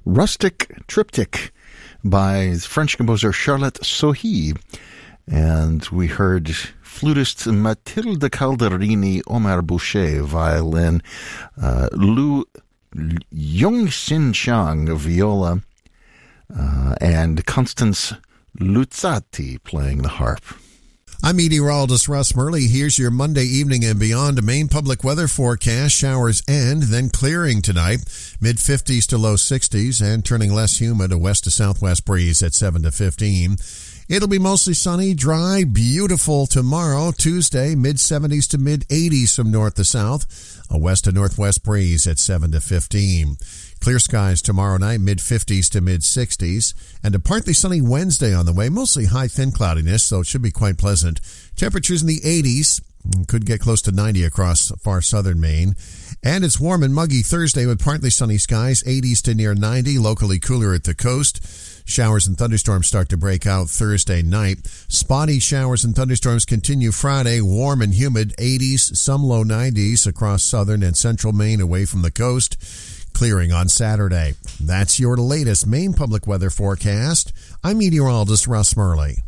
Rustic Triptych by French composer Charlotte Sohi. And we heard flutist Mathilde Calderini, Omar Boucher, violin, Lu Yongxin Chang, viola, and Constance Luzzati playing the harp. I'm meteorologist Russ Murley. Here's your Monday evening and beyond Maine public weather forecast. Showers end, then clearing tonight. Mid-50s to low 60s and turning less humid, a west to southwest breeze at 7 to 15. It'll be mostly sunny, dry, beautiful tomorrow, Tuesday, mid-70s to mid-80s from north to south, a west to northwest breeze at 7 to 15. Clear skies tomorrow night, mid-50s to mid-60s, and a partly sunny Wednesday on the way, mostly high thin cloudiness, so it should be quite pleasant. Temperatures in the 80s, could get close to 90 across far southern Maine. And it's warm and muggy Thursday with partly sunny skies, 80s to near 90, locally cooler at the coast. Showers and thunderstorms start to break out Thursday night. Spotty showers and thunderstorms continue Friday, warm and humid, 80s, some low 90s across southern and central Maine away from the coast. Clearing on Saturday. That's your latest Maine public weather forecast. I'm meteorologist Russ Murley.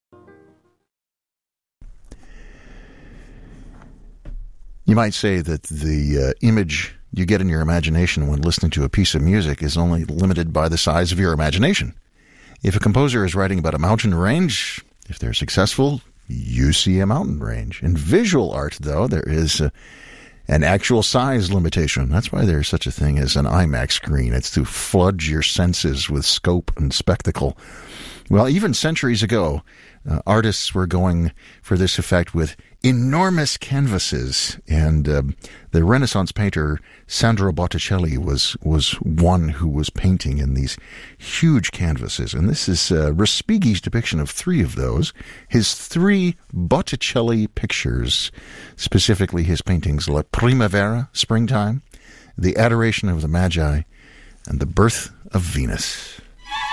You might say that the image you get in your imagination when listening to a piece of music is only limited by the size of your imagination. If a composer is writing about a mountain range, if they're successful, you see a mountain range. In visual art, though, there is an actual size limitation. That's why there's such a thing as an IMAX screen. It's to flood your senses with scope and spectacle. Well, even centuries ago, artists were going for this effect with enormous canvases, and the Renaissance painter Sandro Botticelli was one who was painting in these huge canvases. And this is Respighi's depiction of three of those. His three Botticelli pictures, specifically his paintings La Primavera, Springtime, The Adoration of the Magi, and The Birth of Venus.